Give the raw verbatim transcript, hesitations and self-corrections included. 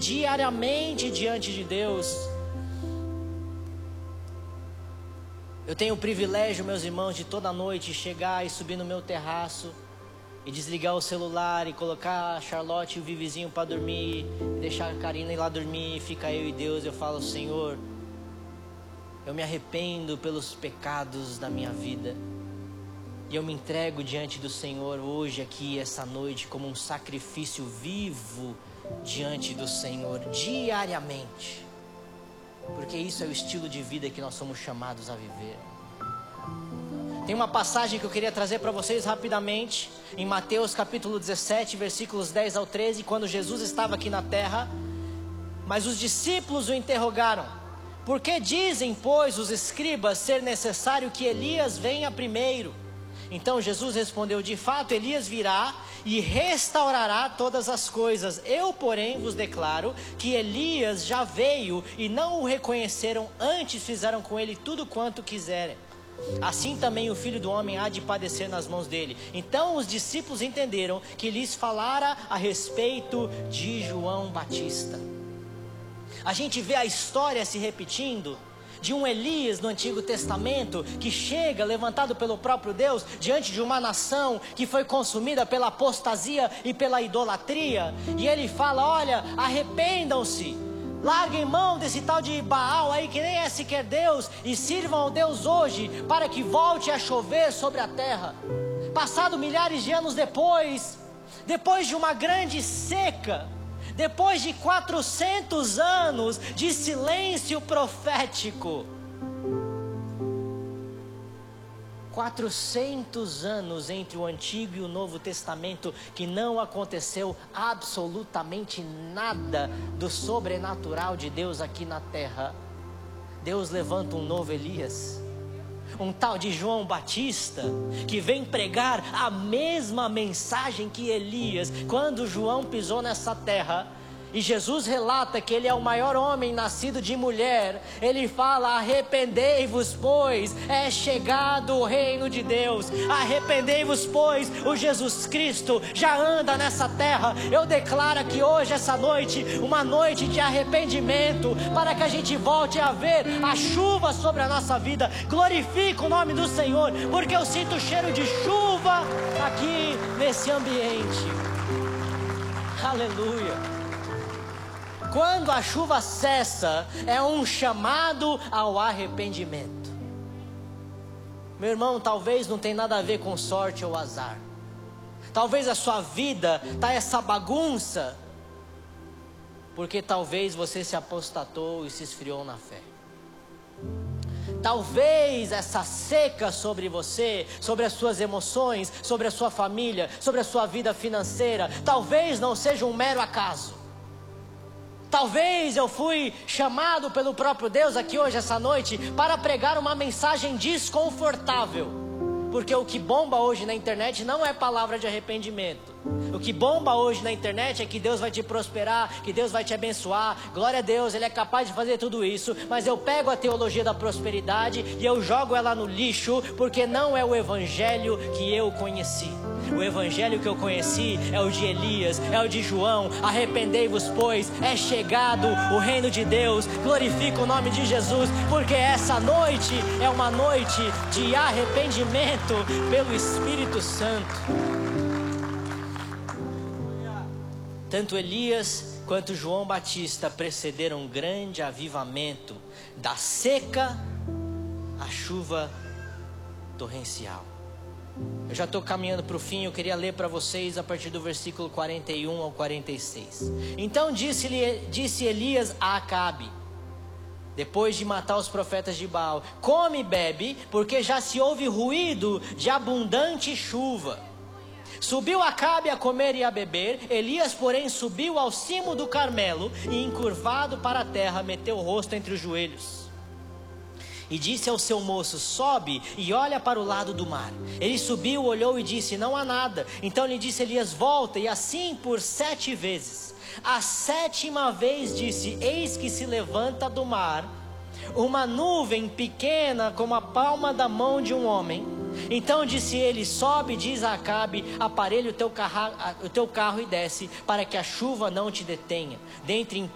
diariamente diante de Deus. Eu tenho o privilégio, meus irmãos, de toda noite chegar e subir no meu terraço e desligar o celular e colocar a Charlotte e o Vivizinho para dormir, deixar a Karina ir lá dormir, e fica eu e Deus. Eu falo: Senhor, eu me arrependo pelos pecados da minha vida, e eu me entrego diante do Senhor hoje aqui, essa noite, como um sacrifício vivo diante do Senhor, diariamente, porque isso é o estilo de vida que nós somos chamados a viver. Tem uma passagem que eu queria trazer para vocês rapidamente, em Mateus capítulo dezessete, versículos dez ao treze, quando Jesus estava aqui na terra. Mas os discípulos o interrogaram: por que dizem, pois, os escribas ser necessário que Elias venha primeiro? Então Jesus respondeu: de fato Elias virá e restaurará todas as coisas. Eu, porém, vos declaro que Elias já veio e não o reconheceram, antes fizeram com ele tudo quanto quiserem. Assim também o Filho do Homem há de padecer nas mãos dele. Então os discípulos entenderam que lhes falara a respeito de João Batista. A gente vê a história se repetindo de um Elias no Antigo Testamento que chega levantado pelo próprio Deus diante de uma nação que foi consumida pela apostasia e pela idolatria, e ele fala: olha, arrependam-se, larguem mão desse tal de Baal aí que nem é sequer Deus, e sirvam ao Deus hoje, para que volte a chover sobre a terra. Passado milhares de anos depois, depois de uma grande seca, depois de quatrocentos anos de silêncio profético, quatrocentos anos entre o Antigo e o Novo Testamento, que não aconteceu absolutamente nada do sobrenatural de Deus aqui na terra. Deus levanta um novo Elias, um tal de João Batista, que vem pregar a mesma mensagem que Elias, quando João pisou nessa terra. E Jesus relata que ele é o maior homem nascido de mulher. Ele fala: arrependei-vos, pois é chegado o reino de Deus. Arrependei-vos, pois o Jesus Cristo já anda nessa terra. Eu declaro aqui hoje, essa noite, uma noite de arrependimento, para que a gente volte a ver a chuva sobre a nossa vida. Glorifica o nome do Senhor, porque eu sinto o cheiro de chuva aqui nesse ambiente. Aleluia. Quando a chuva cessa, é um chamado ao arrependimento. Meu irmão, talvez não tenha nada a ver com sorte ou azar. Talvez a sua vida está essa bagunça, porque talvez você se apostatou e se esfriou na fé. Talvez essa seca sobre você, sobre as suas emoções, sobre a sua família, sobre a sua vida financeira, talvez não seja um mero acaso. Talvez eu fui chamado pelo próprio Deus aqui hoje, essa noite, para pregar uma mensagem desconfortável. Porque o que bomba hoje na internet não é palavra de arrependimento. O que bomba hoje na internet é que Deus vai te prosperar, que Deus vai te abençoar. Glória a Deus, Ele é capaz de fazer tudo isso. Mas eu pego a teologia da prosperidade e eu jogo ela no lixo, porque não é o evangelho que eu conheci. O evangelho que eu conheci é o de Elias, é o de João. Arrependei-vos, pois é chegado o reino de Deus. Glorifica o nome de Jesus, porque essa noite é uma noite de arrependimento pelo Espírito Santo. Tanto Elias quanto João Batista precederam um grande avivamento, da seca à chuva torrencial. Eu já estou caminhando para o fim. Eu queria ler para vocês a partir do versículo quarenta e um ao quarenta e seis. Então disse-lhe, disse Elias a Acabe, depois de matar os profetas de Baal: come e bebe, porque já se ouve ruído de abundante chuva. Subiu Acabe a comer e a beber. Elias, porém, subiu ao cimo do Carmelo e, encurvado para a terra, meteu o rosto entre os joelhos. E disse ao seu moço: sobe e olha para o lado do mar. Ele subiu, olhou e disse: não há nada. Então lhe disse Elias: volta. E assim por sete vezes. A sétima vez disse: eis que se levanta do mar uma nuvem pequena como a palma da mão de um homem. Então disse ele: sobe, diz a Acabe, aparelha o teu, carro, o teu carro e desce, para que a chuva não te detenha. Dentre